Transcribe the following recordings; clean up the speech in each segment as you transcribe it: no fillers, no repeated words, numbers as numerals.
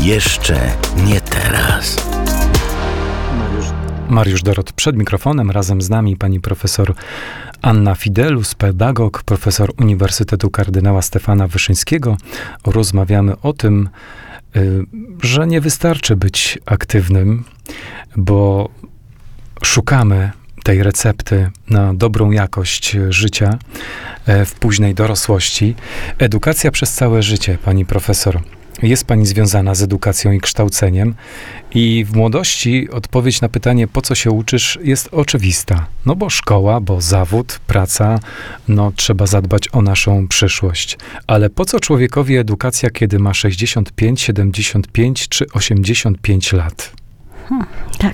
Jeszcze nie teraz. Mariusz Dorot przed mikrofonem, razem z nami pani profesor Anna Fidelus, pedagog, profesor Uniwersytetu Kardynała Stefana Wyszyńskiego. Rozmawiamy o tym, że nie wystarczy być aktywnym, bo szukamy tej recepty na dobrą jakość życia w późnej dorosłości. Edukacja przez całe życie, pani profesor. Jest pani związana z edukacją i kształceniem i w młodości odpowiedź na pytanie, po co się uczysz, jest oczywista. No bo szkoła, bo zawód, praca, no trzeba zadbać o naszą przyszłość. Ale po co człowiekowi edukacja, kiedy ma 65, 75 czy 85 lat? Tak.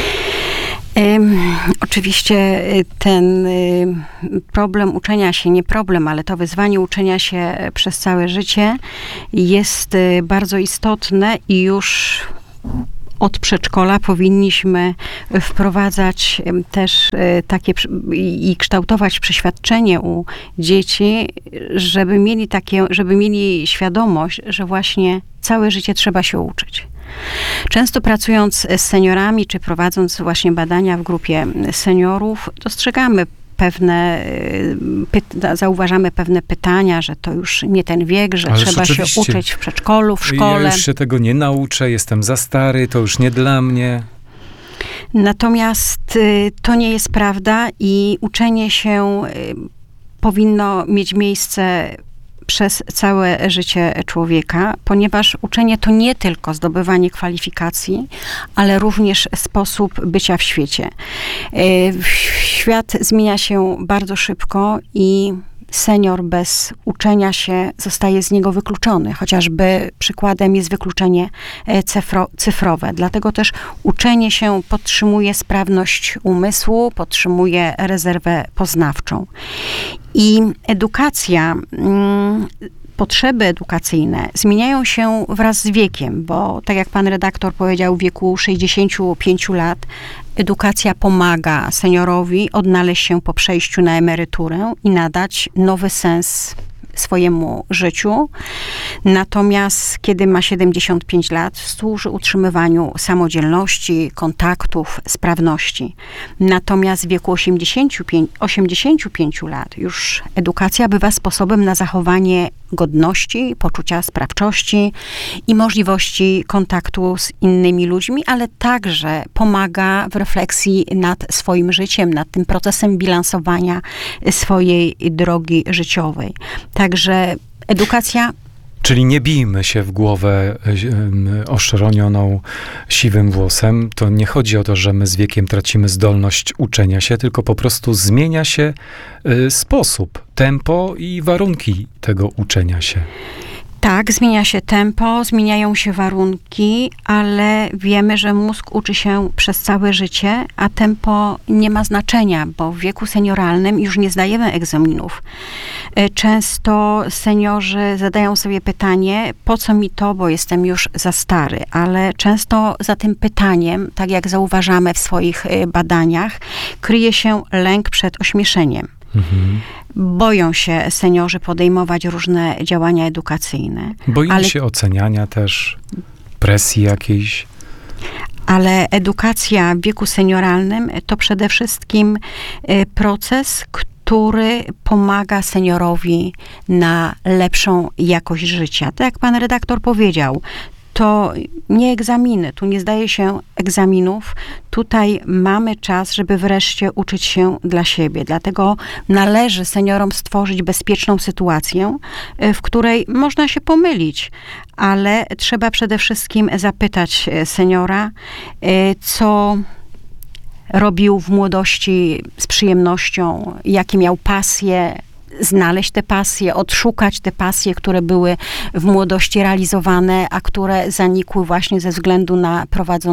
Oczywiście ten problem uczenia się, nie problem, ale to wyzwanie uczenia się przez całe życie jest bardzo istotne i już od przedszkola powinniśmy wprowadzać też takie i kształtować przeświadczenie u dzieci, żeby mieli świadomość, że właśnie całe życie trzeba się uczyć. Często pracując z seniorami, czy prowadząc właśnie badania w grupie seniorów, dostrzegamy zauważamy pewne pytania, że to już nie ten wiek, że trzeba się uczyć w przedszkolu, w szkole. Ja już się tego nie nauczę, jestem za stary, to już nie dla mnie. Natomiast to nie jest prawda i uczenie się powinno mieć miejsce przez całe życie człowieka, ponieważ uczenie to nie tylko zdobywanie kwalifikacji, ale również sposób bycia w świecie. Świat zmienia się bardzo szybko i senior bez uczenia się zostaje z niego wykluczony. Chociażby przykładem jest wykluczenie cyfrowe. Dlatego też uczenie się podtrzymuje sprawność umysłu, podtrzymuje rezerwę poznawczą. I edukacja, potrzeby edukacyjne zmieniają się wraz z wiekiem, bo tak jak pan redaktor powiedział, w wieku 65 lat edukacja pomaga seniorowi odnaleźć się po przejściu na emeryturę i nadać nowy sens swojemu życiu. Natomiast kiedy ma 75 lat, służy utrzymywaniu samodzielności, kontaktów, sprawności. Natomiast w wieku 85 lat już edukacja bywa sposobem na zachowanie godności, poczucia sprawczości i możliwości kontaktu z innymi ludźmi, ale także pomaga w refleksji nad swoim życiem, nad tym procesem bilansowania swojej drogi życiowej. Także edukacja... Czyli nie bijmy się w głowę oszronioną siwym włosem. To nie chodzi o to, że my z wiekiem tracimy zdolność uczenia się, tylko po prostu zmienia się sposób, tempo i warunki tego uczenia się. Tak, zmienia się tempo, zmieniają się warunki, ale wiemy, że mózg uczy się przez całe życie, a tempo nie ma znaczenia, bo w wieku senioralnym już nie zdajemy egzaminów. Często seniorzy zadają sobie pytanie, po co mi to, bo jestem już za stary, ale często za tym pytaniem, tak jak zauważamy w swoich badaniach, kryje się lęk przed ośmieszeniem. Boją się seniorzy podejmować różne działania edukacyjne. Boją się oceniania też, presji jakiejś. Ale edukacja w wieku senioralnym to przede wszystkim proces, który pomaga seniorowi na lepszą jakość życia. Tak jak pan redaktor powiedział, to nie egzaminy, tu nie zdaje się egzaminów. Tutaj mamy czas, żeby wreszcie uczyć się dla siebie. Dlatego należy seniorom stworzyć bezpieczną sytuację, w której można się pomylić, ale trzeba przede wszystkim zapytać seniora, co robił w młodości z przyjemnością, jakie miał pasje, znaleźć te pasje, odszukać te pasje, które były w młodości realizowane, a które zanikły właśnie ze względu na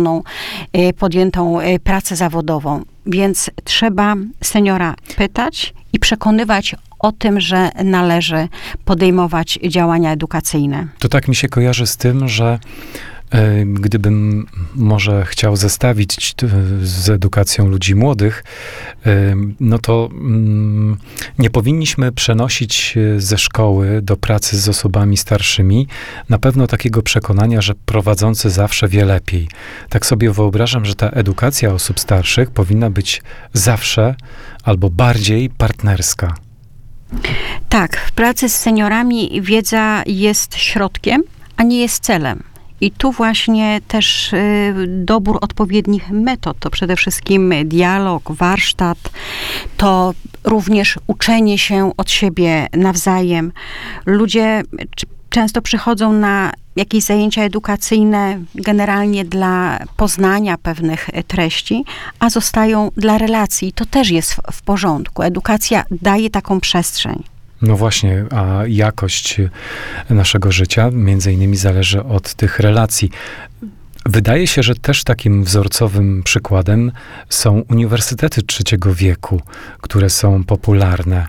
podjętą pracę zawodową. Więc trzeba seniora pytać i przekonywać o tym, że należy podejmować działania edukacyjne. To tak mi się kojarzy z tym, że Gdybym może chciał zestawić z edukacją ludzi młodych, no to nie powinniśmy przenosić ze szkoły do pracy z osobami starszymi na pewno takiego przekonania, że prowadzący zawsze wie lepiej. Tak sobie wyobrażam, że ta edukacja osób starszych powinna być zawsze albo bardziej partnerska. Tak, w pracy z seniorami wiedza jest środkiem, a nie jest celem. I tu właśnie też dobór odpowiednich metod, to przede wszystkim dialog, warsztat, to również uczenie się od siebie nawzajem. Ludzie często przychodzą na jakieś zajęcia edukacyjne generalnie dla poznania pewnych treści, a zostają dla relacji. To też jest w porządku. Edukacja daje taką przestrzeń. No właśnie, a jakość naszego życia między innymi zależy od tych relacji. Wydaje się, że też takim wzorcowym przykładem są uniwersytety trzeciego wieku, które są popularne.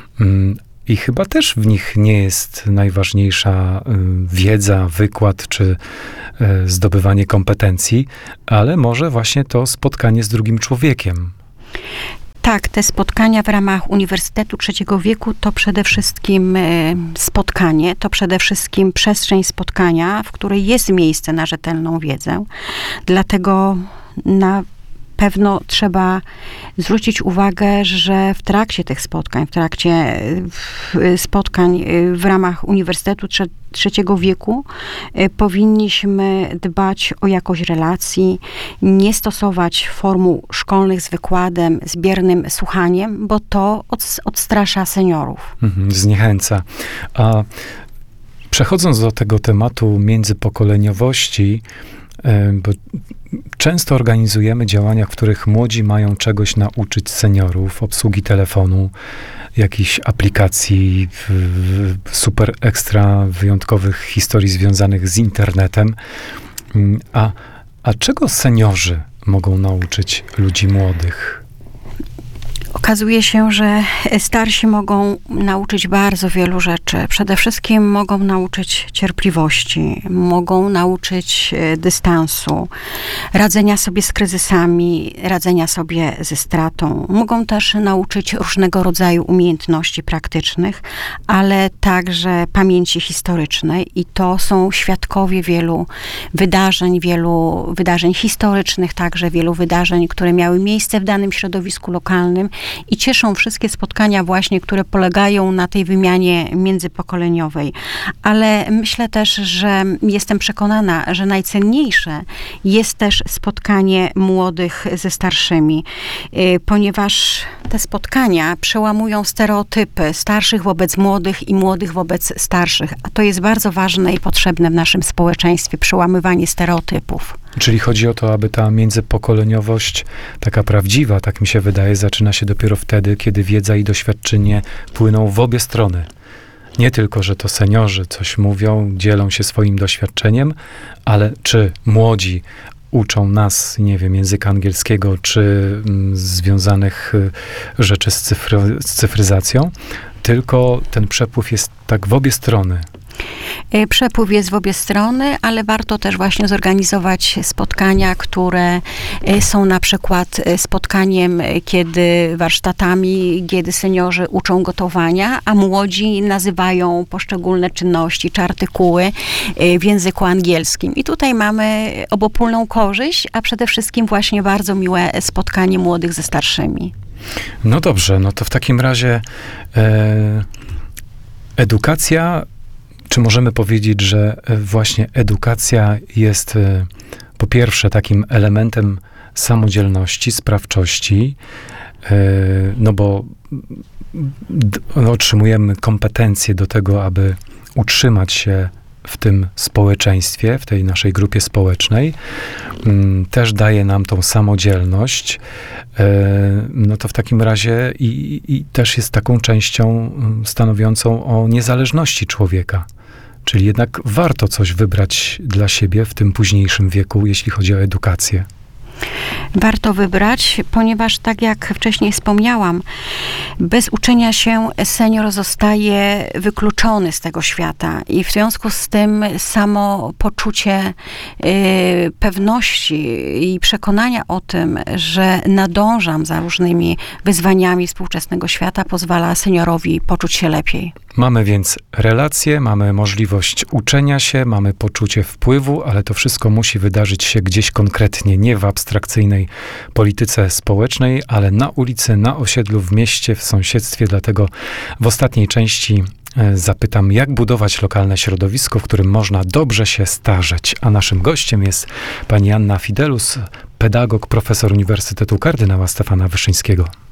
I chyba też w nich nie jest najważniejsza wiedza, wykład czy zdobywanie kompetencji, ale może właśnie to spotkanie z drugim człowiekiem. Tak, te spotkania w ramach Uniwersytetu Trzeciego Wieku to przede wszystkim spotkanie, to przede wszystkim przestrzeń spotkania, w której jest miejsce na rzetelną wiedzę. Dlatego na pewno trzeba zwrócić uwagę, że w trakcie tych spotkań, w trakcie spotkań w ramach Uniwersytetu Trzeciego Wieku powinniśmy dbać o jakość relacji, nie stosować formuł szkolnych z wykładem, z biernym słuchaniem, bo to odstrasza seniorów. Zniechęca. A przechodząc do tego tematu międzypokoleniowości, bo często organizujemy działania, w których młodzi mają czegoś nauczyć seniorów, obsługi telefonu, jakichś aplikacji, super ekstra wyjątkowych historii związanych z internetem. A czego seniorzy mogą nauczyć ludzi młodych? Okazuje się, że starsi mogą nauczyć bardzo wielu rzeczy. Przede wszystkim mogą nauczyć cierpliwości, mogą nauczyć dystansu, radzenia sobie z kryzysami, radzenia sobie ze stratą. Mogą też nauczyć różnego rodzaju umiejętności praktycznych, ale także pamięci historycznej i to są świadkowie wielu wydarzeń historycznych, także wielu wydarzeń, które miały miejsce w danym środowisku lokalnym. I cieszą wszystkie spotkania właśnie, które polegają na tej wymianie międzypokoleniowej. Ale myślę też, że jestem przekonana, że najcenniejsze jest też spotkanie młodych ze starszymi, ponieważ te spotkania przełamują stereotypy starszych wobec młodych i młodych wobec starszych. A to jest bardzo ważne i potrzebne w naszym społeczeństwie, przełamywanie stereotypów. Czyli chodzi o to, aby ta międzypokoleniowość, taka prawdziwa, tak mi się wydaje, zaczyna się dopiero wtedy, kiedy wiedza i doświadczenie płyną w obie strony. Nie tylko, że to seniorzy coś mówią, dzielą się swoim doświadczeniem, ale czy młodzi uczą nas, nie wiem, języka angielskiego, czy związanych rzeczy z cyfryzacją, tylko ten przepływ jest tak w obie strony. Przepływ jest w obie strony, ale warto też właśnie zorganizować spotkania, które są na przykład spotkaniem, kiedy seniorzy uczą gotowania, a młodzi nazywają poszczególne czynności czy artykuły w języku angielskim. I tutaj mamy obopólną korzyść, a przede wszystkim właśnie bardzo miłe spotkanie młodych ze starszymi. No dobrze, no to w takim razie edukacja. Czy możemy powiedzieć, że właśnie edukacja jest po pierwsze takim elementem samodzielności, sprawczości, no bo otrzymujemy kompetencje do tego, aby utrzymać się w tym społeczeństwie, w tej naszej grupie społecznej, też daje nam tą samodzielność, no to w takim razie i też jest taką częścią stanowiącą o niezależności człowieka. Czyli jednak warto coś wybrać dla siebie w tym późniejszym wieku, jeśli chodzi o edukację. Warto wybrać, ponieważ tak jak wcześniej wspomniałam, bez uczenia się senior zostaje wykluczony z tego świata i w związku z tym samo poczucie pewności i przekonania o tym, że nadążam za różnymi wyzwaniami współczesnego świata, pozwala seniorowi poczuć się lepiej. Mamy więc relacje, mamy możliwość uczenia się, mamy poczucie wpływu, ale to wszystko musi wydarzyć się gdzieś konkretnie, nie w abstrakcyjnej polityce społecznej, ale na ulicy, na osiedlu, w mieście, w sąsiedztwie. Dlatego w ostatniej części zapytam, jak budować lokalne środowisko, w którym można dobrze się starzeć. A naszym gościem jest pani Anna Fidelus, pedagog, profesor Uniwersytetu Kardynała Stefana Wyszyńskiego.